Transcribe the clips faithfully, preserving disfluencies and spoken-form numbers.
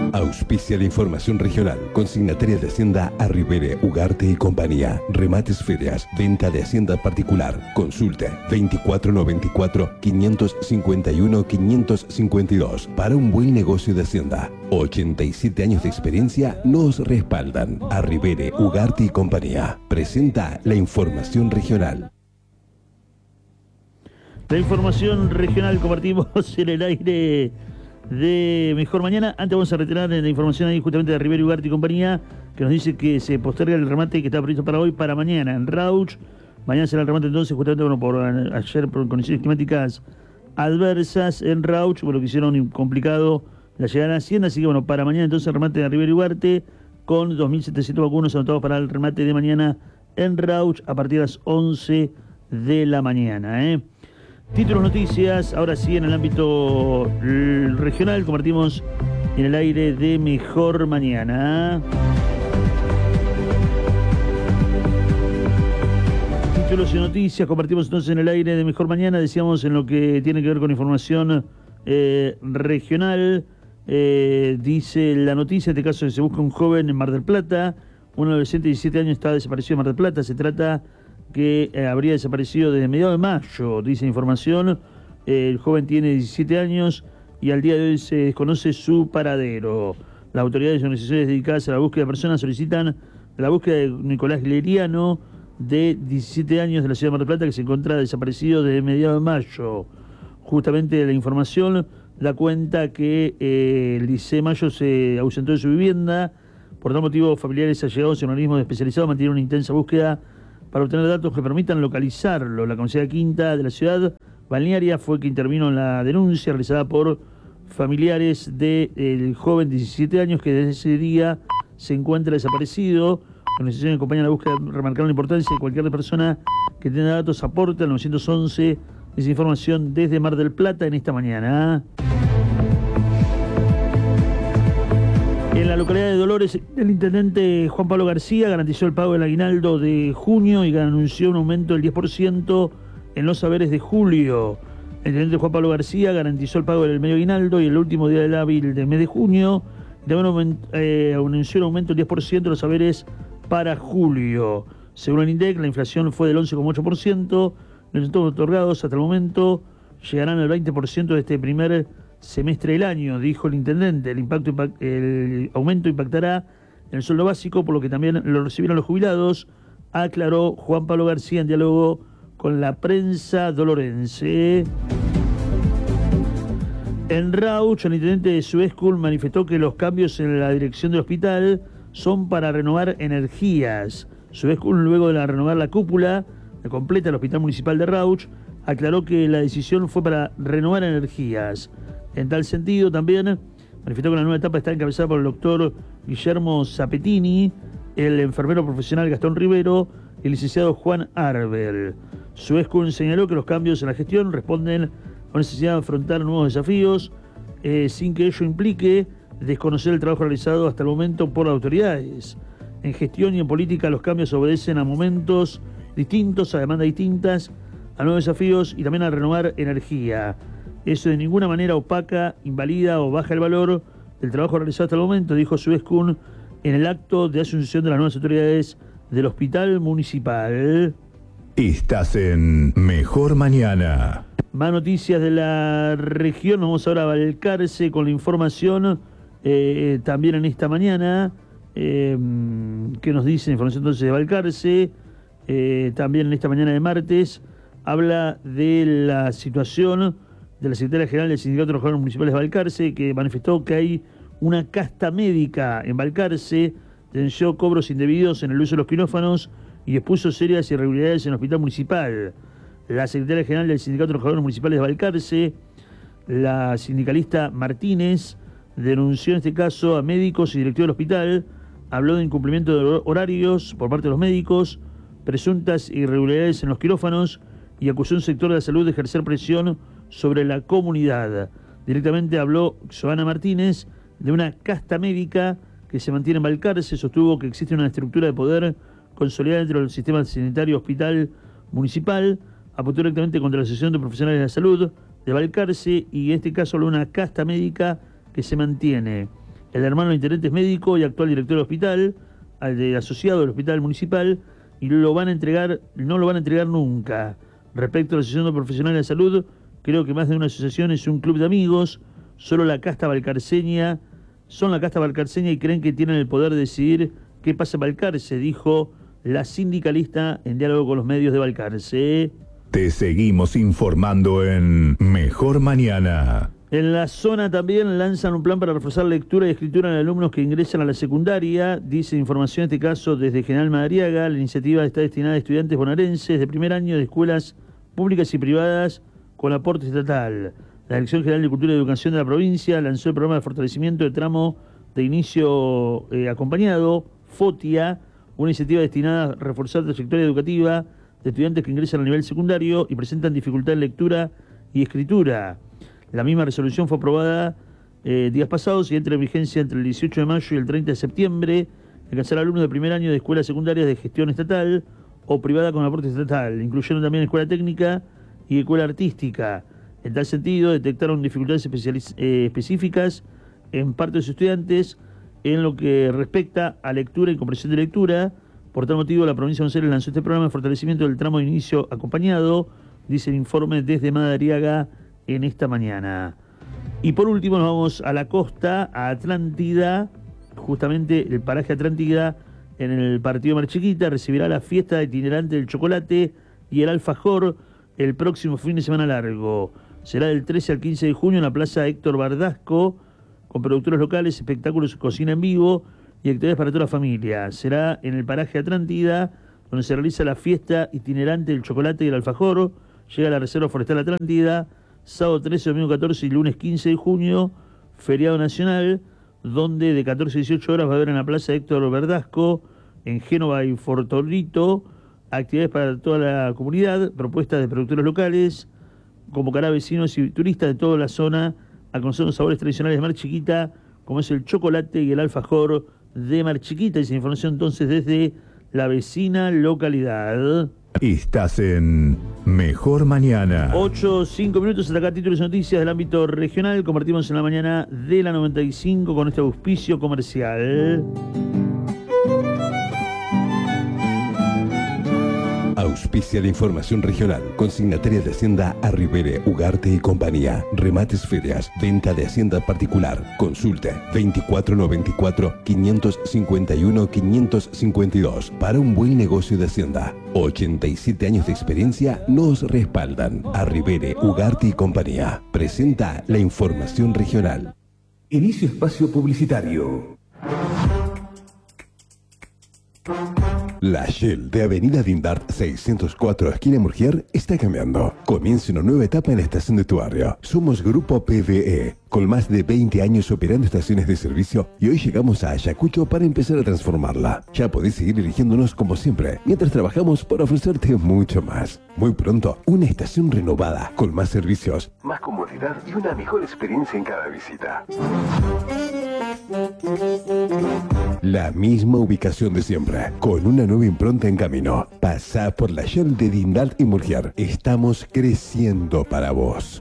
Auspicia la información regional. Consignataria de Hacienda Arribere, Ugarte y compañía. Remates ferias. Venta de Hacienda particular. Consulte veinticuatro noventa y cuatro, quinientos cincuenta y uno, quinientos cincuenta y dos. Para un buen negocio de Hacienda. ochenta y siete años de experiencia nos respaldan. Arribere, Ugarte y compañía. Presenta la información regional. La información regional compartimos en el aire de Mejor Mañana. Antes vamos a retirar la información ahí justamente de Arribere, Ugarte y compañía, que nos dice que se posterga el remate que está previsto para hoy para mañana en Rauch. Mañana será el remate entonces, justamente bueno, por ayer por condiciones climáticas adversas en Rauch, bueno, que hicieron complicado la llegada a la Hacienda, así que bueno, para mañana entonces el remate de Arribere y Ugarte con dos mil setecientos vacunos anotados para el remate de mañana en Rauch a partir de las once de la mañana, ¿eh? Títulos, noticias, ahora sí en el ámbito regional, compartimos en el aire de Mejor Mañana. Títulos y noticias, compartimos entonces en el aire de Mejor Mañana, decíamos en lo que tiene que ver con información eh, regional, eh, dice la noticia, en este caso se busca un joven en Mar del Plata, un adolescente de diecisiete años está desaparecido en Mar del Plata, se trata que eh, habría desaparecido desde mediados de mayo, dice información. Eh, el joven tiene diecisiete años y al día de hoy se desconoce su paradero. Las autoridades y organizaciones dedicadas a la búsqueda de personas solicitan la búsqueda de Nicolás Gleriano, de diecisiete años, de la ciudad de Mar del Plata, que se encuentra desaparecido desde mediados de mayo. Justamente la información da cuenta que eh, el dieciséis de mayo se ausentó de su vivienda. Por tal motivo, familiares allegados y organismos especializados mantienen una intensa búsqueda para obtener datos que permitan localizarlo. La comisaría quinta de la ciudad balnearia fue que intervino en la denuncia realizada por familiares del joven de diecisiete años que desde ese día se encuentra desaparecido. La organización que acompaña la búsqueda remarcaron la importancia de cualquier persona que tenga datos aporte al nueve once esa información desde Mar del Plata en esta mañana. En la localidad de Dolores, el intendente Juan Pablo García garantizó el pago del aguinaldo de junio y anunció un aumento del diez por ciento en los saberes de julio. El intendente Juan Pablo García garantizó el pago del medio aguinaldo y el último día del hábil del mes de junio. Y también eh, anunció un aumento del diez por ciento de los saberes para julio. Según el INDEC, la inflación fue del once coma ocho por ciento. Los montos otorgados hasta el momento llegarán al veinte por ciento de este primer semestre del año, dijo el intendente. El impacto, el aumento impactará en el sueldo básico, por lo que también lo recibieron los jubilados, aclaró Juan Pablo García en diálogo con la prensa dolorense. En Rauch, el intendente de Suezcul manifestó que los cambios en la dirección del hospital son para renovar energías. Suezcul, luego de la renovar la cúpula la completa del Hospital Municipal de Rauch, aclaró que la decisión fue para renovar energías. En tal sentido, también manifestó que la nueva etapa está encabezada por el doctor Guillermo Zapetini, el enfermero profesional Gastón Rivero y el licenciado Juan Arbel. Suezcun señaló que los cambios en la gestión responden a la necesidad de afrontar nuevos desafíos, eh, sin que ello implique desconocer el trabajo realizado hasta el momento por las autoridades. En gestión y en política los cambios obedecen a momentos distintos, a demandas distintas, a nuevos desafíos y también a renovar energía. Eso de ninguna manera opaca, invalida o baja el valor del trabajo realizado hasta el momento, dijo Suezcun en el acto de asunción de las nuevas autoridades del Hospital Municipal. Estás en Mejor Mañana. Más noticias de la región. Vamos ahora a Balcarce con la información eh, también en esta mañana. Eh, ¿Qué nos dice la información entonces de Balcarce? Eh, también en esta mañana de martes habla de la situación de la secretaria general del Sindicato de Trabajadores Municipales de Balcarce, que manifestó que hay una casta médica en Balcarce, denunció cobros indebidos en el uso de los quirófanos y expuso serias irregularidades en el hospital municipal. La secretaria general del Sindicato de Trabajadores Municipales de Balcarce, la sindicalista Martínez, denunció en este caso a médicos y directivos del hospital, habló de incumplimiento de horarios por parte de los médicos, presuntas irregularidades en los quirófanos y acusó a un sector de la salud de ejercer presión sobre la comunidad. Directamente habló Joana Martínez de una casta médica que se mantiene en Balcarce, sostuvo que existe una estructura de poder consolidada dentro del sistema sanitario hospital municipal, apuntó directamente contra la Asociación de Profesionales de la Salud de Balcarce y en este caso habló de una casta médica que se mantiene. El hermano del intendente es médico y actual director del hospital, al de asociado del hospital municipal, y lo van a entregar, no lo van a entregar nunca. Respecto a la Asociación de Profesionales de Salud, creo que más de una asociación es un club de amigos, solo la casta balcarceña, son la casta balcarceña y creen que tienen el poder de decidir qué pasa en Balcarce, dijo la sindicalista en diálogo con los medios de Balcarce. Te seguimos informando en Mejor Mañana. En la zona también lanzan un plan para reforzar lectura y escritura en alumnos que ingresan a la secundaria. Dice información en este caso desde General Madariaga. La iniciativa está destinada a estudiantes bonaerenses de primer año de escuelas públicas y privadas con aporte estatal. La Dirección General de Cultura y Educación de la provincia lanzó el programa de fortalecimiento del tramo de inicio eh, acompañado, FOTIA, una iniciativa destinada a reforzar la trayectoria educativa de estudiantes que ingresan al nivel secundario y presentan dificultad en lectura y escritura. La misma resolución fue aprobada eh, días pasados y entra en vigencia entre el dieciocho de mayo y el treinta de septiembre. Alcanzar alumnos de primer año de escuelas secundarias de gestión estatal o privada con aporte estatal. Incluyeron también escuela técnica y escuela artística. En tal sentido, detectaron dificultades eh, específicas en parte de sus estudiantes en lo que respecta a lectura y comprensión de lectura. Por tal motivo, la provincia de Buenos Aires lanzó este programa de fortalecimiento del tramo de inicio acompañado, dice el informe desde Madariaga en esta mañana. Y por último nos vamos a la costa, a Atlántida, justamente el paraje Atlántida, en el partido Mar Chiquita, recibirá la fiesta itinerante del chocolate y el alfajor el próximo fin de semana largo. Será del trece al quince de junio en la Plaza Héctor Bardasco, con productores locales, espectáculos, cocina en vivo y actividades para toda la familia. Será en el paraje Atlántida, donde se realiza la fiesta itinerante del chocolate y el alfajor. Llega a la Reserva Forestal Atlántida, sábado trece, domingo catorce y lunes quince de junio, feriado nacional, donde de catorce a dieciocho horas va a haber en la Plaza Héctor Verdasco, en Génova y Fortorito, actividades para toda la comunidad, propuestas de productores locales, convocará a vecinos y turistas de toda la zona a conocer los sabores tradicionales de Mar Chiquita, como es el chocolate y el alfajor de Mar Chiquita. Y esa información entonces desde la vecina localidad. Estás en Mejor Mañana. ocho, cinco minutos, hasta acá títulos y noticias del ámbito regional. Compartimos en la mañana de la noventa y cinco con este auspicio comercial. Auspicia la información regional. Consignataria de Hacienda Arribere, Ugarte y Compañía. Remates Ferias. Venta de Hacienda particular. Consulte veinticuatro noventa y cuatro, quinientos cincuenta y uno, quinientos cincuenta y dos. Para un buen negocio de Hacienda. ochenta y siete años de experiencia nos respaldan. Arribere, Ugarte y Compañía. Presenta la información regional. Inicio espacio publicitario. La Shell de Avenida Dindart seiscientos cuatro, esquina Murgier, está cambiando. Comienza una nueva etapa en la estación de tu barrio. Somos Grupo P V E, con más de veinte años operando estaciones de servicio, y hoy llegamos a Ayacucho para empezar a transformarla. Ya podés seguir eligiéndonos como siempre, mientras trabajamos para ofrecerte mucho más. Muy pronto, una estación renovada, con más servicios, Más comodidad y una mejor experiencia en cada visita. la misma ubicación de siempre, con una nueva impronta en camino. Pasá por la Shell de Dindart y Murgier. Estamos creciendo para vos.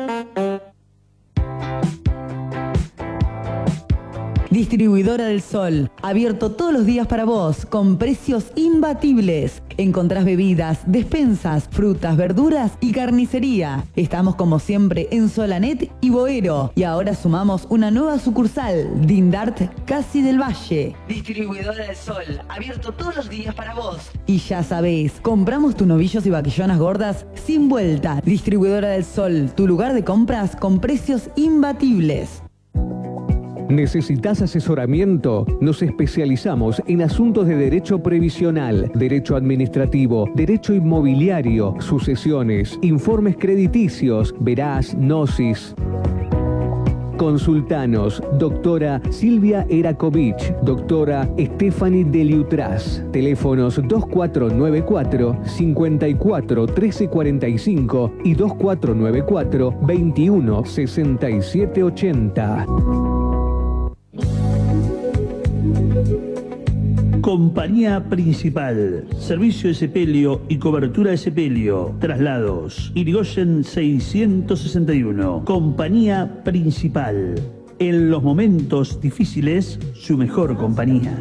Distribuidora del Sol, abierto todos los días para vos, con precios imbatibles. Encontrás bebidas, despensas, frutas, verduras y carnicería. Estamos como siempre en Solanet y Boero. Y ahora sumamos una nueva sucursal, Dindart Casi del Valle. Distribuidora del Sol, abierto todos los días para vos. Y ya sabés, compramos tus novillos y vaquillonas gordas sin vuelta. Distribuidora del Sol, tu lugar de compras con precios imbatibles. ¿Necesitas asesoramiento? Nos especializamos en asuntos de derecho previsional, derecho administrativo, derecho inmobiliario, sucesiones, informes crediticios, verás, gnosis. Consultanos, doctora Silvia Erakovich, doctora Stephanie Deliutras. Teléfonos dos cuatro nueve cuatro, cinco cuatro, uno tres cuatro cinco y dos cuatro nueve cuatro, veintiuno sesenta y siete ochenta. Compañía Principal, servicio de sepelio y cobertura de sepelio, traslados, Irigoyen seiscientos sesenta y uno. Compañía Principal, En los momentos difíciles, su mejor compañía.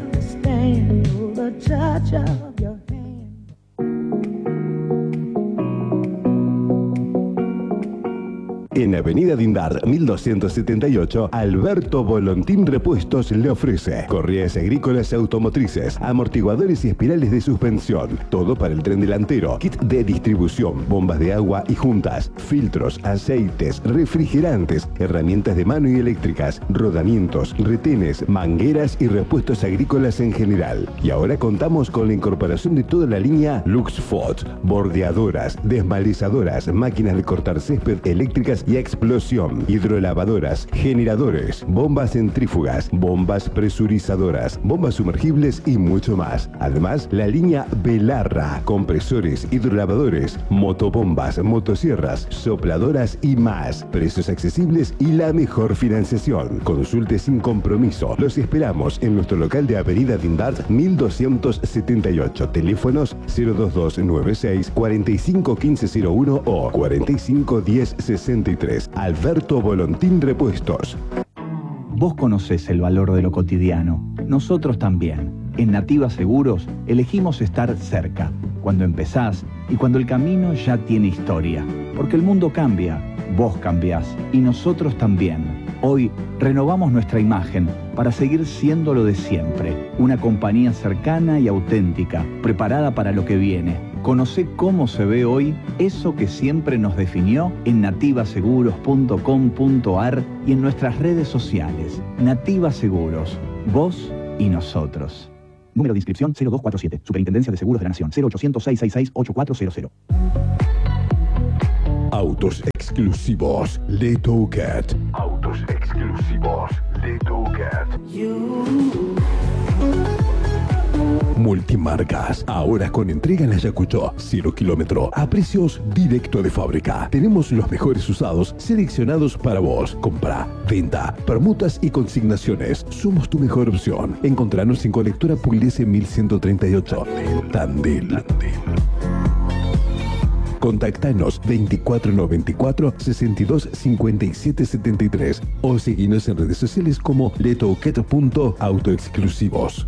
En Avenida Dindar, mil doscientos setenta y ocho, Alberto Volontín Repuestos le ofrece correas agrícolas y automotrices, amortiguadores y espirales de suspensión, todo para el tren delantero, kit de distribución, bombas de agua y juntas, filtros, aceites, refrigerantes, herramientas de mano y eléctricas, rodamientos, retenes, mangueras y repuestos agrícolas en general. Y ahora contamos con la incorporación de toda la línea Luxfoot, bordeadoras, desmalizadoras, máquinas de cortar césped eléctricas y explosión, hidrolavadoras, generadores, bombas centrífugas, bombas presurizadoras, bombas sumergibles y mucho más. Además, la línea Belarra, compresores, hidrolavadores, motobombas, motosierras, sopladoras y más. Precios accesibles y la mejor financiación. Consulte sin compromiso. Los esperamos en nuestro local de Avenida Dindart mil doscientos setenta y ocho. Teléfonos cero dos dos nueve seis, cuatro cinco uno cinco cero uno o cuatro cinco uno cero sesenta y tres. Alberto Volontín Repuestos. Vos conocés el valor de lo cotidiano. Nosotros también. En Nativa Seguros elegimos estar cerca, cuando empezás y cuando el camino ya tiene historia. Porque el mundo cambia, vos cambiás y nosotros también. Hoy renovamos nuestra imagen para seguir siendo lo de siempre. Una compañía cercana y auténtica, preparada para lo que viene. Conocé cómo se ve hoy eso que siempre nos definió en nativa seguros punto com punto ar y en nuestras redes sociales. Nativa Seguros, vos y nosotros. Número de inscripción cero dos cuatro siete. Superintendencia de Seguros de la Nación. cero ochocientos, seiscientos sesenta y seis, ochenta y cuatro cero cero. Autos exclusivos Letouket. Autos exclusivos Letouket. Multimarcas, ahora con entrega en Ayacucho, cero kilómetro, a precios directo de fábrica. Tenemos los mejores usados seleccionados para vos. Compra, venta, permutas y consignaciones. Somos tu mejor opción. Encontranos en Colectora Pugliese mil ciento treinta y ocho. Tandil. Tandil. Contactanos veinticuatro noventa y cuatro, sesenta y dos cincuenta y siete setenta y tres o seguinos en redes sociales como letouket punto autoexclusivos.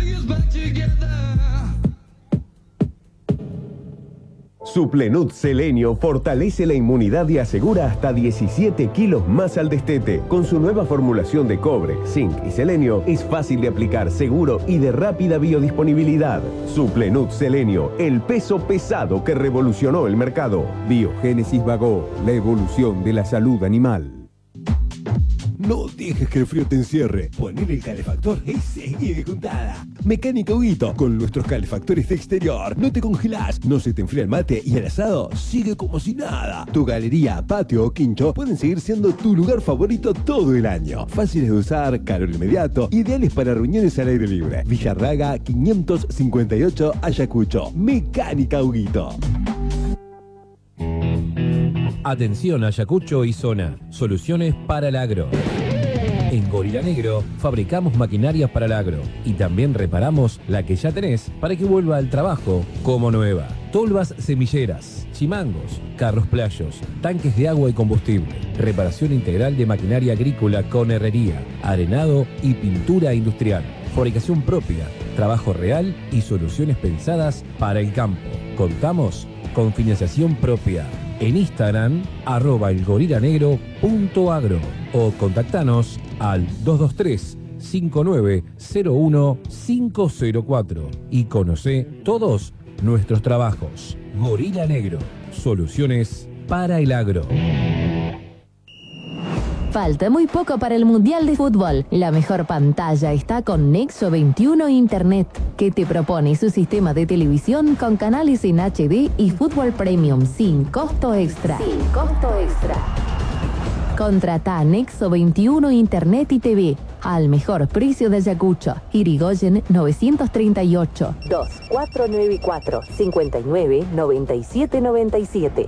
Suplenut Selenio fortalece la inmunidad y asegura hasta diecisiete kilos más al destete. Con su nueva formulación de cobre, zinc y selenio, es fácil de aplicar, seguro y de rápida biodisponibilidad. Suplenut Selenio, el peso pesado que revolucionó el mercado. Biogénesis Vagó, la evolución de la salud animal. No dejes que el frío te encierre. Poner el calefactor y seguir de juntada. Mecánica Huguito, con nuestros calefactores de exterior. No te congelás, no se te enfría el mate y el asado sigue como si nada. Tu galería, patio o quincho pueden seguir siendo tu lugar favorito todo el año. Fáciles de usar, calor inmediato, ideales para reuniones al aire libre. Villarraga quinientos cincuenta y ocho, Ayacucho. Mecánica Huguito. Atención Ayacucho y zona. Soluciones para el agro. En Gorila Negro fabricamos maquinaria para el agro y también reparamos la que ya tenés para que vuelva al trabajo como nueva. Tolvas semilleras, chimangos, carros playos, tanques de agua y combustible, reparación integral de maquinaria agrícola con herrería, arenado y pintura industrial, fabricación propia, trabajo real y soluciones pensadas para el campo. Contamos con financiación propia. En Instagram, arroba elgorilanegro.agro o contactanos al dos dos tres, cinco nueve cero uno, cinco cero cuatro y conoce todos nuestros trabajos. Gorila Negro, soluciones para el agro. Falta muy poco para el Mundial de Fútbol. La mejor pantalla está con Nexo veintiuno Internet, que te propone su sistema de televisión con canales en H D y fútbol premium sin costo extra. Sin costo extra. Contrata Nexo veintiuno Internet y T V al mejor precio de Ayacucho. Irigoyen novecientos treinta y ocho, dos cuatro nueve cuatro, cinco nueve, nueve siete nueve siete.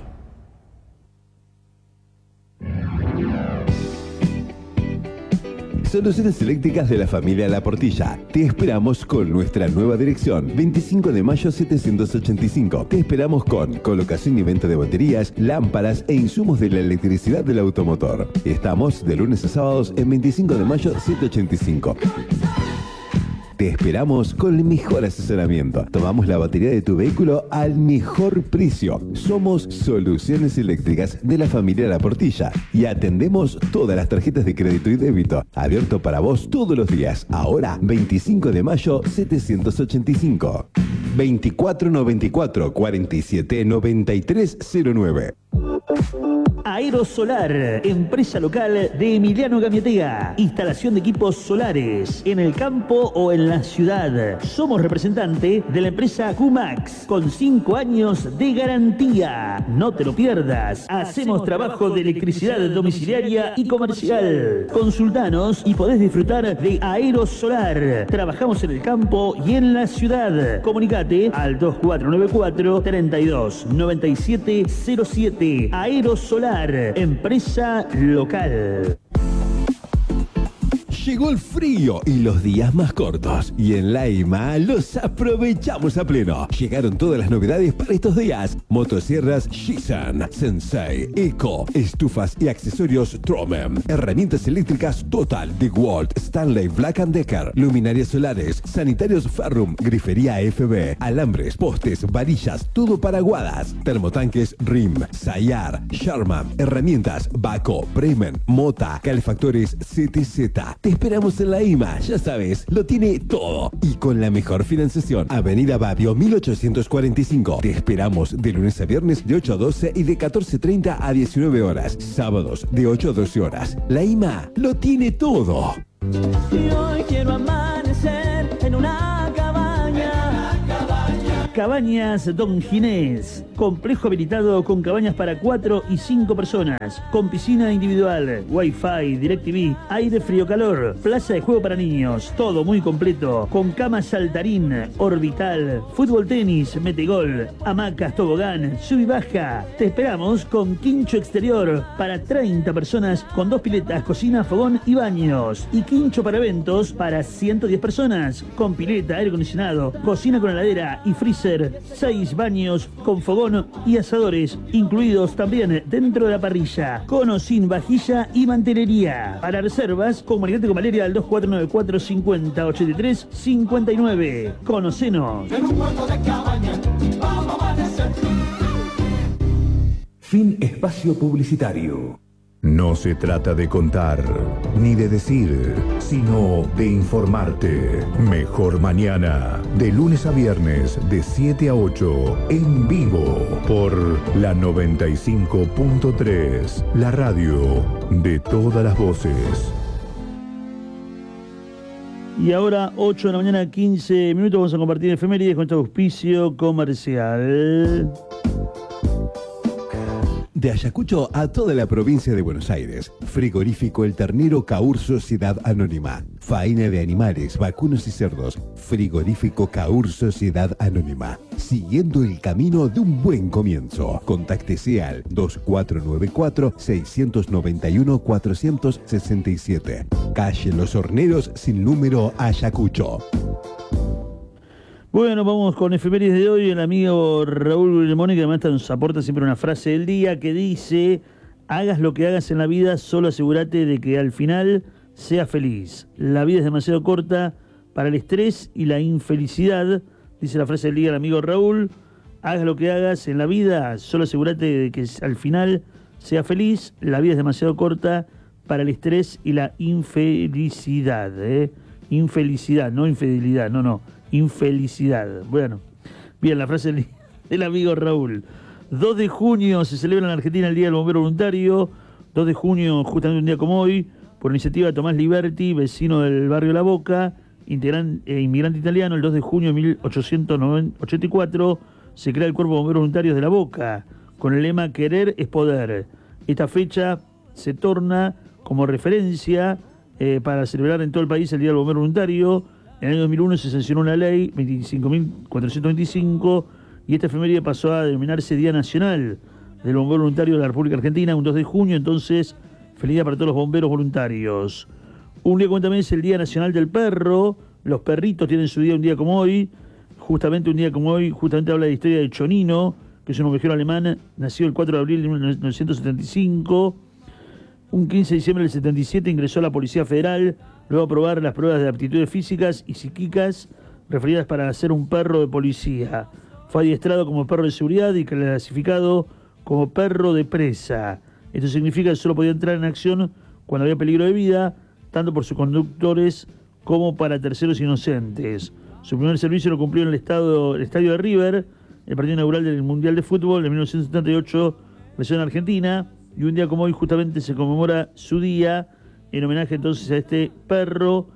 Soluciones eléctricas de la familia La Portilla. Te esperamos con nuestra nueva dirección, veinticinco de mayo setecientos ochenta y cinco. Te esperamos con colocación y venta de baterías, lámparas e insumos de la electricidad del automotor. Estamos de lunes a sábados en veinticinco de mayo setecientos ochenta y cinco. Te esperamos con el mejor asesoramiento. Tomamos la batería de tu vehículo al mejor precio. Somos Soluciones Eléctricas de la familia La Portilla y atendemos todas las tarjetas de crédito y débito. Abierto para vos todos los días. Ahora, veinticinco de mayo setecientos ochenta y cinco. veinticuatro noventa y cuatro, cuarenta y siete noventa y tres cero nueve. Aerosolar, empresa local de Emiliano Gamiatea. Instalación de equipos solares en el campo o en la ciudad. Somos representante de la empresa Cumax con cinco años de garantía. No te lo pierdas. Hacemos trabajo de electricidad domiciliaria y comercial. Consultanos y podés disfrutar de Aerosolar. Trabajamos en el campo y en la ciudad. Comunicate al dos cuatro nueve cuatro, treinta y dos noventa y siete cero siete. Aerosolar, empresa local. Llegó el frío y los días más cortos. Y en Laima los aprovechamos a pleno. Llegaron todas las novedades para estos días. Motosierras Shisan, Sensei, Eco, estufas y accesorios Tromem. Herramientas eléctricas Total, DeWalt, Stanley, Black and Decker. Luminarias solares, sanitarios Ferrum, grifería F B, alambres, postes, varillas, todo para aguadas. Termotanques R I M, Sayar, Sharman. Herramientas Baco, Bremen, Mota, calefactores C T Z. Te esperamos en la I M A, ya sabes, lo tiene todo. Y con la mejor financiación. Avenida Babio mil ochocientos cuarenta y cinco. Te esperamos de lunes a viernes de ocho a doce y de catorce treinta a diecinueve horas. Sábados de ocho a doce horas. La I M A lo tiene todo. Y hoy quiero amanecer en una cabaña. Cabañas Don Ginés. Complejo habilitado con cabañas para cuatro y cinco personas. Con piscina individual, wifi, DirecTV, aire frío-calor, plaza de juego para niños. Todo muy completo. Con cama saltarín, orbital, fútbol tenis, metegol, hamacas, tobogán, sub y baja. Te esperamos con quincho exterior para treinta personas con dos piletas, cocina, fogón y baños. Y quincho para eventos para ciento diez personas. Con pileta, aire acondicionado, cocina con heladera y freezer. Seis baños con fogón y asadores, incluidos también dentro de la parrilla, con o sin vajilla y mantelería. Para reservas, comunicate con Valeria al dos cuatro nueve cuatro, cincuenta, ochenta y tres, cincuenta y nueve. Conocenos. Fin espacio publicitario. No se trata de contar, ni de decir, sino de informarte. Mejor Mañana, de lunes a viernes, de siete a ocho, en vivo, por la noventa y cinco punto tres, la radio de todas las voces. Y ahora, ocho de la mañana, quince minutos, vamos a compartir efemérides con este auspicio comercial. De Ayacucho a toda la provincia de Buenos Aires. Frigorífico El Ternero Caur Sociedad Anónima. Faena de animales, vacunos y cerdos. Frigorífico Caur Sociedad Anónima. Siguiendo el camino de un buen comienzo. Contáctese al dos cuatro nueve cuatro, seis nueve uno, cuatro seis siete. Calle Los Horneros sin número, Ayacucho. Bueno, vamos con efemérides de hoy. El amigo Raúl Guillemoni, que además nos aporta siempre una frase del día que dice: hagas lo que hagas en la vida, solo asegúrate de que al final seas feliz. La vida es demasiado corta para el estrés y la infelicidad. Dice la frase del día el amigo Raúl: hagas lo que hagas en la vida, solo asegúrate de que al final seas feliz. La vida es demasiado corta para el estrés y la infelicidad. ¿eh? Infelicidad, no infidelidad, no, no. Infelicidad. Bueno, bien, la frase del, del amigo Raúl. dos de junio se celebra en Argentina el Día del Bombero Voluntario. dos de junio, justamente un día como hoy, por iniciativa de Tomás Liberti, vecino del barrio La Boca, integran, eh, inmigrante italiano. El dos de junio de mil ochocientos ochenta y cuatro se crea el Cuerpo de Bomberos Voluntarios de La Boca, con el lema Querer es Poder. Esta fecha se torna como referencia eh, para celebrar en todo el país el Día del Bombero Voluntario. En el año dos mil uno se sancionó una ley, veinticinco mil cuatrocientos veinticinco, y esta efeméride pasó a denominarse Día Nacional del Bombero Voluntario de la República Argentina, un dos de junio. Entonces, feliz día para todos los bomberos voluntarios. Un día como hoy también es el Día Nacional del Perro. Los perritos tienen su día un día como hoy. Justamente un día como hoy, justamente habla de la historia de Chonino, que es un ovejero alemán, nacido el cuatro de abril de mil novecientos setenta y cinco. Un quince de diciembre del setenta y siete ingresó a la Policía Federal, luego a aprobar las pruebas de aptitudes físicas y psíquicas referidas para ser un perro de policía. Fue adiestrado como perro de seguridad y clasificado como perro de presa. Esto significa que solo podía entrar en acción cuando había peligro de vida, tanto por sus conductores como para terceros inocentes. Su primer servicio lo cumplió en el, estado, el estadio de River, el partido inaugural del Mundial de Fútbol de mil novecientos setenta y ocho, nació en Argentina, y un día como hoy justamente se conmemora su día, en homenaje entonces a este perro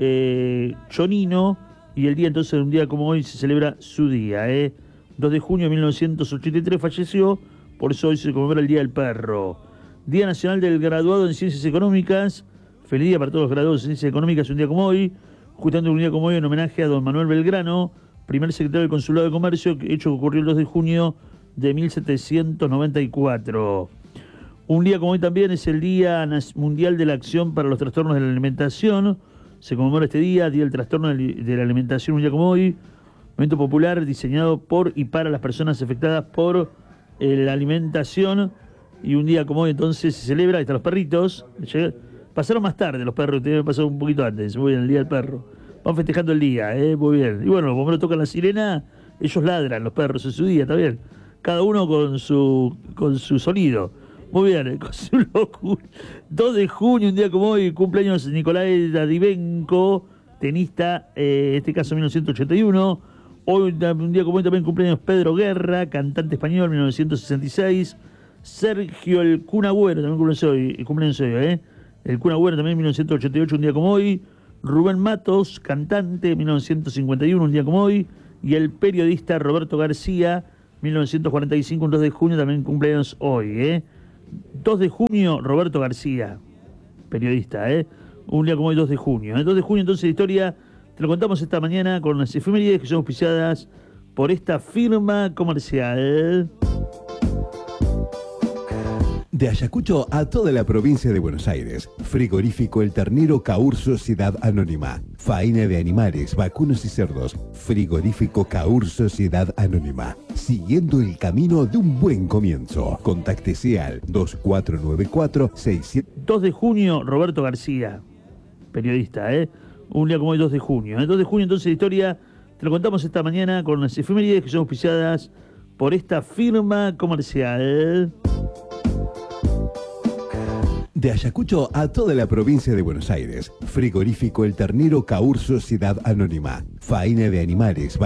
eh, Chonino, y el día entonces, un día como hoy, se celebra su día. Eh. dos de junio de mil novecientos ochenta y tres falleció, por eso hoy se conmemora el Día del Perro. Día Nacional del Graduado en Ciencias Económicas, feliz día para todos los graduados en Ciencias Económicas, un día como hoy, justamente un día como hoy en homenaje a don Manuel Belgrano, primer secretario del Consulado de Comercio, hecho que ocurrió el dos de junio de mil setecientos noventa y cuatro. Un día como hoy también es el Día Mundial de la Acción para los Trastornos de la Alimentación. Se conmemora este día, Día del Trastorno de la Alimentación, un día como hoy. Evento popular diseñado por y para las personas afectadas por eh, la alimentación. Y un día como hoy entonces se celebra, ahí están los perritos. Pasaron más tarde los perros, ustedes pasaron un poquito antes, muy bien, el Día del Perro. Van festejando el día, eh, muy bien. Y bueno, los bomberos tocan la sirena, ellos ladran, los perros, en su día, está bien. Cada uno con su con su sonido. Muy bien, con su locura. dos de junio, un día como hoy, cumpleaños Nicolás Dadivenko, tenista, eh, en este caso mil novecientos ochenta y uno. Hoy, un día como hoy, también cumpleaños Pedro Guerra, cantante español, mil novecientos sesenta y seis. Sergio el Kun Agüero, también cumpleaños hoy, cumpleaños hoy, ¿eh? El Kun Agüero también, mil novecientos ochenta y ocho, un día como hoy. Rubén Matos, cantante, mil novecientos cincuenta y uno, un día como hoy. Y el periodista Roberto García, mil novecientos cuarenta y cinco, un dos de junio, también cumpleaños hoy, ¿eh? dos de junio, Roberto García, periodista, ¿eh? Un día como hoy, dos de junio. El dos de junio, entonces, la historia te lo contamos esta mañana con las efemérides que son auspiciadas por esta firma comercial. De Ayacucho a toda la provincia de Buenos Aires. Frigorífico El Ternero Caur Sociedad Anónima. Faena de animales, vacunos y cerdos. Frigorífico Caur Sociedad Anónima. Siguiendo el camino de un buen comienzo. Contáctese al dos cuatro nueve cuatro seis siete. dos de junio, Roberto García, periodista, ¿eh? Un día como hoy, dos de junio. El dos de junio, entonces, la historia te lo contamos esta mañana con las efemérides que son auspiciadas por esta firma comercial. De Ayacucho a toda la provincia de Buenos Aires. Frigorífico El Ternero Caur Sociedad Anónima. Faena de animales,